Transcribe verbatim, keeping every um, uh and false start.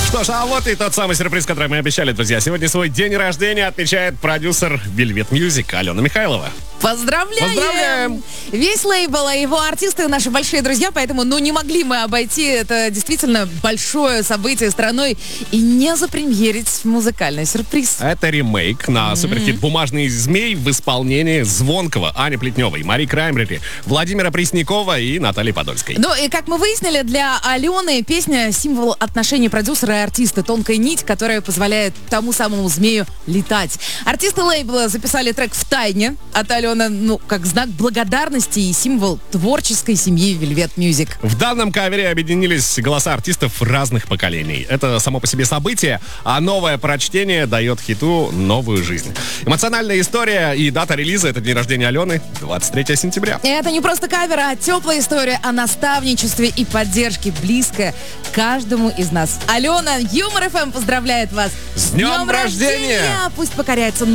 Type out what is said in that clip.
Что ж, а вот и тот самый сюрприз, который мы обещали, друзья. Сегодня свой день рождения отмечает продюсер Velvet Music Алена Михайлова. Поздравляем! Поздравляем! Весь лейбл и его артисты наши большие друзья, поэтому ну не могли мы обойти это действительно большое событие страной и не запремьерить музыкальный сюрприз. Это ремейк на mm-hmm. суперхит «Бумажный змей» в исполнении Звонкого, Ани Плетневой, Мари Краймбрери, Владимира Преснякова и Натальи Подольской. Ну и как мы выяснили, для Алены песня — символ отношений продюсера и артиста, тонкая нить, которая позволяет тому самому змею летать. Артисты лейбла записали трек в тайне от Алены, ну, как знак благодарности и символ творческой семьи Velvet Music. В данном кавере объединились голоса артистов разных поколений. Это само по себе событие, а новое прочтение дает хиту новую жизнь. Эмоциональная история и дата релиза — это день рождения Алены, двадцать третьего сентября. И это не просто кавер, а теплая история о наставничестве и поддержке, близкая каждому из нас. Алена, Юмор эф эм поздравляет вас с днем рождения! Пусть покоряется